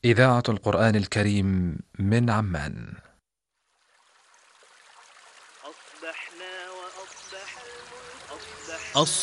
إذاعة القرآن الكريم من عمان. أصبحنا وأصبح الملك